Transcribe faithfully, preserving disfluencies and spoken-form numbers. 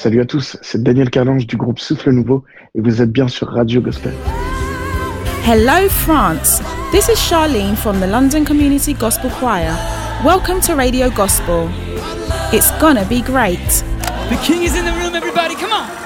Salut à tous, c'est Daniel Carlange du groupe Souffle Nouveau et vous êtes bien sur Radio Gospel. Hello France, this is Charlene from the London Community Gospel Choir. Welcome to Radio Gospel. It's gonna be great. The King is in the room, everybody, come on!